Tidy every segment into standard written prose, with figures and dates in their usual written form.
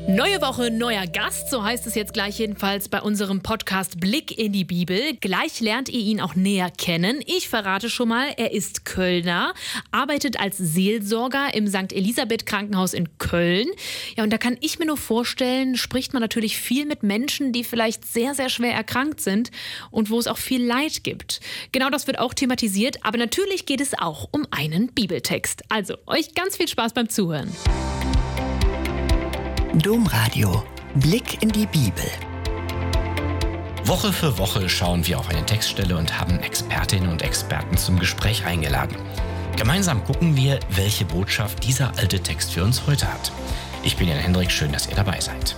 Neue Woche, neuer Gast, so heißt es jetzt gleich jedenfalls bei unserem Podcast Blick in die Bibel. Gleich lernt ihr ihn auch näher kennen. Ich verrate schon mal, er ist Kölner, arbeitet als Seelsorger im St. Elisabeth Krankenhaus in Köln. Ja, und da kann ich mir nur vorstellen, spricht man natürlich viel mit Menschen, die vielleicht sehr, sehr schwer erkrankt sind und wo es auch viel Leid gibt. Genau das wird auch thematisiert, aber natürlich geht es auch um einen Bibeltext. Also, euch ganz viel Spaß beim Zuhören. Domradio. Blick in die Bibel. Woche für Woche schauen wir auf eine Textstelle und haben Expertinnen und Experten zum Gespräch eingeladen. Gemeinsam gucken wir, welche Botschaft dieser alte Text für uns heute hat. Ich bin Jan Hendrik, schön, dass ihr dabei seid.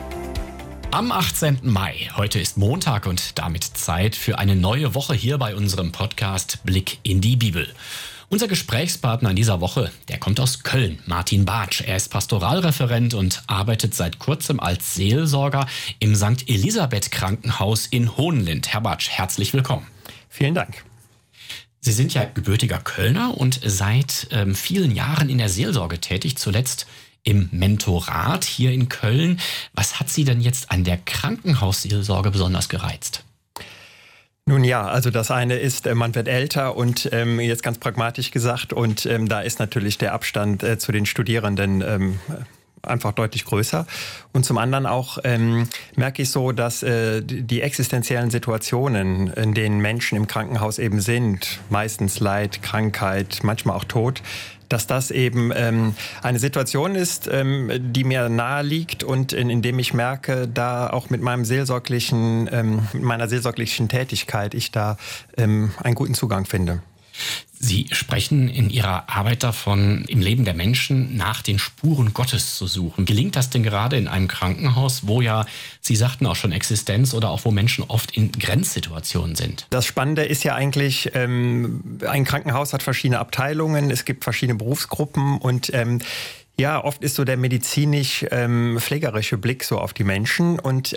Am 18. Mai, heute ist Montag und damit Zeit für eine neue Woche hier bei unserem Podcast Blick in die Bibel. Unser Gesprächspartner in dieser Woche, der kommt aus Köln, Martin Bartsch. Er ist Pastoralreferent und arbeitet seit kurzem als Seelsorger im St. Elisabeth Krankenhaus in Hohenlind. Herr Bartsch, herzlich willkommen. Vielen Dank. Sie sind ja gebürtiger Kölner und seit vielen Jahren in der Seelsorge tätig, zuletzt im Mentorat hier in Köln. Was hat Sie denn jetzt an der Krankenhausseelsorge besonders gereizt? Nun ja, also das eine ist, man wird älter und jetzt ganz pragmatisch gesagt und da ist natürlich der Abstand zu den Studierenden einfach deutlich größer. Und zum anderen auch merke ich so, dass die existenziellen Situationen, in denen Menschen im Krankenhaus eben sind, meistens Leid, Krankheit, manchmal auch Tod, dass das eben eine Situation ist, die mir nahe liegt und in dem ich merke, da auch mit meiner seelsorglichen Tätigkeit ich da einen guten Zugang finde. Sie sprechen in Ihrer Arbeit davon, im Leben der Menschen nach den Spuren Gottes zu suchen. Gelingt das denn gerade in einem Krankenhaus, wo ja, Sie sagten auch schon Existenz oder auch wo Menschen oft in Grenzsituationen sind? Das Spannende ist ja eigentlich, ein Krankenhaus hat verschiedene Abteilungen, es gibt verschiedene Berufsgruppen und ja, oft ist so der medizinisch-pflegerische Blick so auf die Menschen und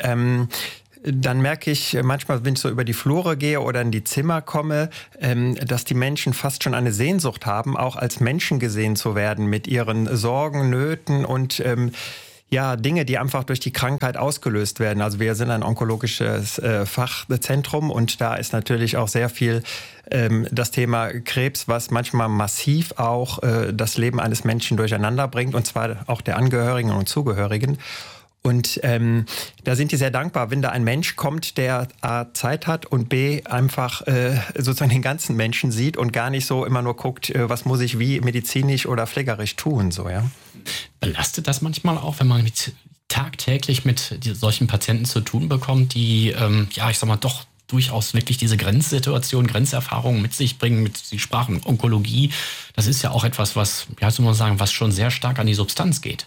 dann merke ich manchmal, wenn ich so über die Flure gehe oder in die Zimmer komme, dass die Menschen fast schon eine Sehnsucht haben, auch als Menschen gesehen zu werden mit ihren Sorgen, Nöten und ja, Dinge, die einfach durch die Krankheit ausgelöst werden. Also wir sind ein onkologisches Fachzentrum und da ist natürlich auch sehr viel das Thema Krebs, was manchmal massiv auch das Leben eines Menschen durcheinander bringt, und zwar auch der Angehörigen und Zugehörigen. Und da sind die sehr dankbar, wenn da ein Mensch kommt, der A, Zeit hat und B, einfach sozusagen den ganzen Menschen sieht und gar nicht so immer nur guckt, was muss ich wie medizinisch oder pflegerisch tun. So, ja. Belastet das manchmal auch, wenn man tagtäglich mit solchen Patienten zu tun bekommt, die, ich sag mal, doch durchaus wirklich diese Grenzsituation, Grenzerfahrungen mit sich bringen, Sie sprachen Onkologie. Das ist ja auch etwas, was, soll man sagen, was schon sehr stark an die Substanz geht.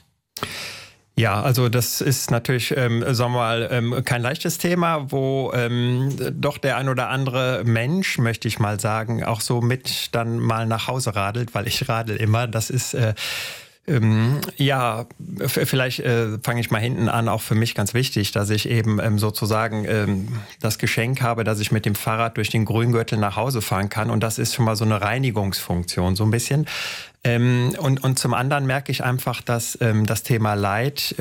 Ja, also das ist natürlich, sagen wir mal, kein leichtes Thema, wo doch der ein oder andere Mensch, möchte ich mal sagen, auch so mit dann mal nach Hause radelt, weil ich radel immer. Das ist vielleicht fange ich mal hinten an, auch für mich ganz wichtig, dass ich eben sozusagen das Geschenk habe, dass ich mit dem Fahrrad durch den Grüngürtel nach Hause fahren kann. Und das ist schon mal so eine Reinigungsfunktion, so ein bisschen. Und zum anderen merke ich einfach, dass das Thema Leid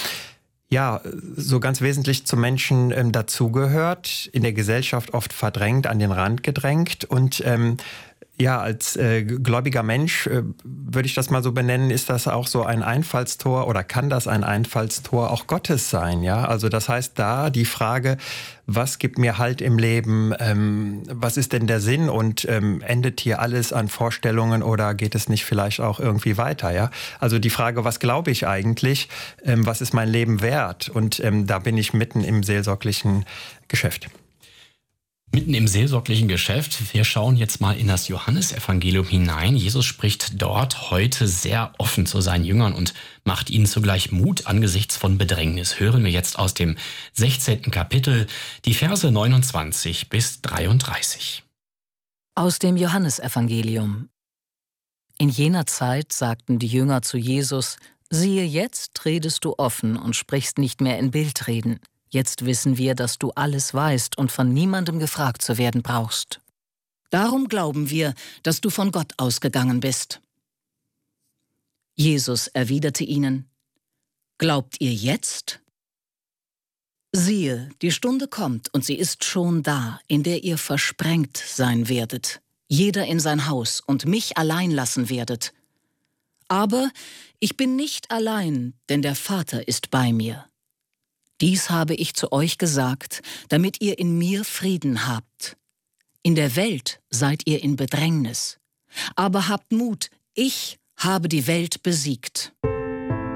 so ganz wesentlich zum Menschen dazugehört, in der Gesellschaft oft verdrängt, an den Rand gedrängt und als gläubiger Mensch würde ich das mal so benennen, ist das auch so ein Einfallstor oder kann das ein Einfallstor auch Gottes sein, ja? Also das heißt da die Frage, was gibt mir Halt im Leben, was ist denn der Sinn und endet hier alles an Vorstellungen oder geht es nicht vielleicht auch irgendwie weiter, ja? Also die Frage, was glaube ich eigentlich, was ist mein Leben wert? Und da bin ich mitten im seelsorglichen Geschäft. Mitten im seelsorglichen Geschäft. Wir schauen jetzt mal in das Johannesevangelium hinein. Jesus spricht dort heute sehr offen zu seinen Jüngern und macht ihnen zugleich Mut angesichts von Bedrängnis. Hören wir jetzt aus dem 16. Kapitel die Verse 29 bis 33. Aus dem Johannesevangelium. In jener Zeit sagten die Jünger zu Jesus: Siehe, jetzt redest du offen und sprichst nicht mehr in Bildreden. Jetzt wissen wir, dass du alles weißt und von niemandem gefragt zu werden brauchst. Darum glauben wir, dass du von Gott ausgegangen bist. Jesus erwiderte ihnen: Glaubt ihr jetzt? Siehe, die Stunde kommt und sie ist schon da, in der ihr versprengt sein werdet, jeder in sein Haus und mich allein lassen werdet. Aber ich bin nicht allein, denn der Vater ist bei mir. Dies habe ich zu euch gesagt, damit ihr in mir Frieden habt. In der Welt seid ihr in Bedrängnis. Aber habt Mut, ich habe die Welt besiegt.